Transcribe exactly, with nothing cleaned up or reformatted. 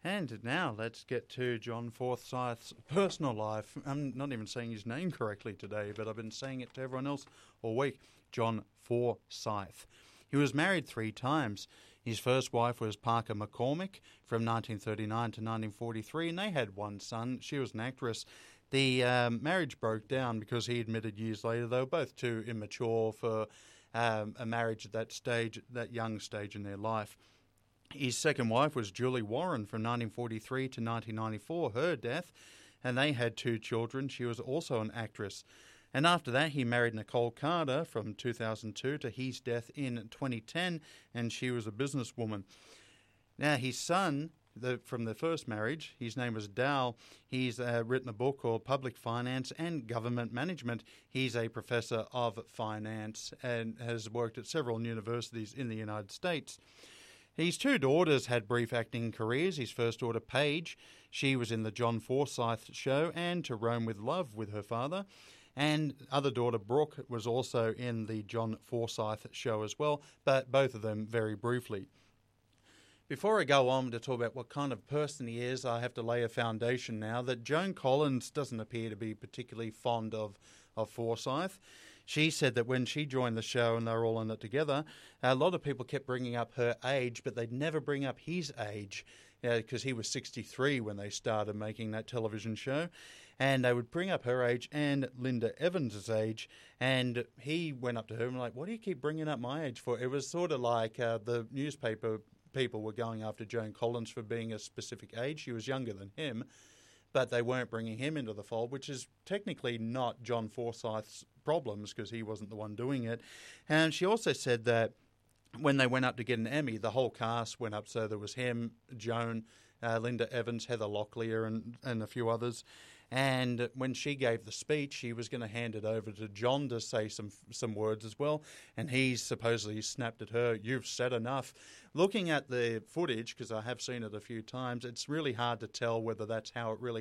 And now let's get to John Forsyth's personal life. I'm not even saying his name correctly today, but I've been saying it to everyone else all week. John Forsyth. He was married three times. His first wife was Parker McCormick from nineteen thirty-nine to nineteen forty-three, and they had one son. She was an actress. The um, marriage broke down because he admitted years later they were both too immature for um, a marriage at that stage, that young stage in their life. His second wife was Julie Warren from nineteen forty-three to nineteen ninety-four, her death, and they had two children. She was also an actress. And after that, he married Nicole Carter from two thousand two to his death in twenty ten, and she was a businesswoman. Now, his son, the, from the first marriage, his name was Dal. He's uh, written a book called Public Finance and Government Management. He's a professor of finance and has worked at several universities in the United States. His two daughters had brief acting careers. His first daughter, Paige, she was in the John Forsyth Show and To Rome with Love with her father. And other daughter, Brooke, was also in the John Forsyth Show as well, but both of them very briefly. Before I go on to talk about what kind of person he is, I have to lay a foundation now that Joan Collins doesn't appear to be particularly fond of, of Forsyth. She said that when she joined the show and they were all in it together, a lot of people kept bringing up her age, but they'd never bring up his age because he was sixty-three when they started making that television show. And they would bring up her age and Linda Evans' age, and he went up to her and was like, what do you keep bringing up my age for? It was sort of like uh, the newspaper people were going after Joan Collins for being a specific age. She was younger than him, but they weren't bringing him into the fold, which is technically not John Forsyth's problems because he wasn't the one doing it. And she also said that when they went up to get an Emmy, the whole cast went up. So there was him, Joan, uh, Linda Evans, Heather Locklear, and, and a few others. And when she gave the speech, she was going to hand it over to John to say some some words as well. And he supposedly snapped at her, "You've said enough." Looking at the footage, because I have seen it a few times, it's really hard to tell whether that's how it really